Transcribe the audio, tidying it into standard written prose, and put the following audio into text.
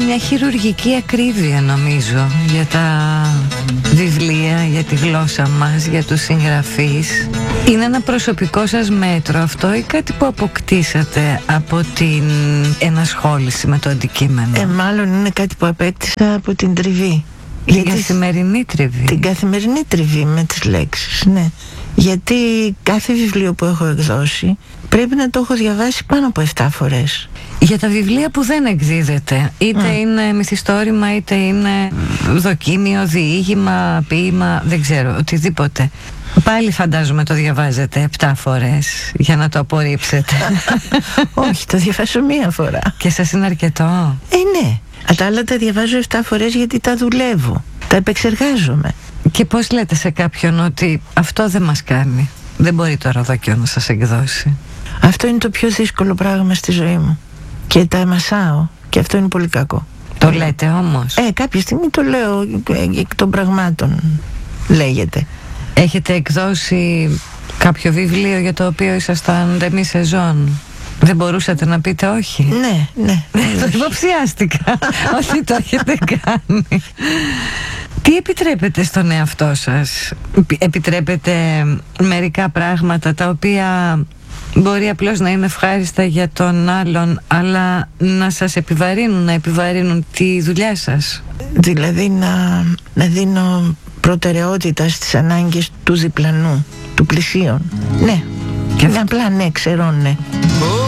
μια χειρουργική ακρίβεια, νομίζω, για τα βιβλία, για τη γλώσσα μας, για τους συγγραφείς. Είναι ένα προσωπικό σας μέτρο αυτό ή κάτι που αποκτήσατε από την ενασχόληση με το αντικείμενο? Μάλλον είναι κάτι που απέκτησα από την τριβή. Την καθημερινή τριβή. Την καθημερινή τριβή με τις λέξεις, ναι. Γιατί κάθε βιβλίο που έχω εκδώσει πρέπει να το έχω διαβάσει πάνω από 7 φορές. Για τα βιβλία που δεν εκδίδεται, είτε είναι μυθιστόρημα, είτε είναι δοκίμιο, διήγημα, ποίημα, δεν ξέρω, οτιδήποτε, πάλι φαντάζομαι το διαβάζετε 7 φορές για να το απορρίψετε. Όχι, το διαβάζω 1 φορά. Και σας είναι αρκετό? Ναι. Τα άλλα τα διαβάζω 7 φορές γιατί τα δουλεύω, τα επεξεργάζομαι. Και πώς λέτε σε κάποιον ότι αυτό δεν μας κάνει, δεν μπορεί το Ροδόκιο να σας εκδώσει? Αυτό είναι το πιο δύσκολο πράγμα στη ζωή μου και τα μασάω, και αυτό είναι πολύ κακό. Το λέτε όμως? Κάποια στιγμή το λέω εκ των πραγμάτων, λέγεται. Έχετε εκδώσει κάποιο βιβλίο για το οποίο ήσασταν ντεμή σεζόν? Δεν μπορούσατε να πείτε όχι? Ναι. Το υποψιάστηκα ότι το έχετε κάνει. Τι επιτρέπετε στον εαυτό σας? Επιτρέπετε μερικά πράγματα τα οποία μπορεί απλώς να είναι ευχάριστα για τον άλλον, αλλά να σας επιβαρύνουν, να επιβαρύνουν τη δουλειά σας? Δηλαδή να δίνω προτεραιότητα στις ανάγκες του διπλανού, του πλησίον. Ναι. Και απλά ναι, ξέρω, ναι.